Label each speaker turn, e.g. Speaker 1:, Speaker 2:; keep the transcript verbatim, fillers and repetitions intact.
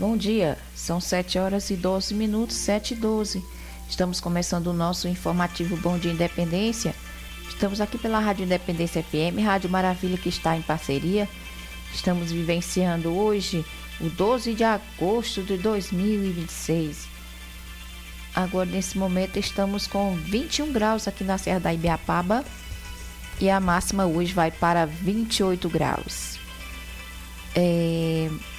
Speaker 1: Bom dia, são sete horas e doze minutos, sete e doze. Estamos começando o nosso informativo Bom Dia Independência. Estamos aqui pela Rádio Independência F M, Rádio Maravilha, que está em parceria. Estamos vivenciando hoje o doze de agosto de dois mil e vinte e seis. Agora, nesse momento, estamos com vinte e um graus aqui na Serra da Ibiapaba e a máxima hoje vai para vinte e oito graus. É...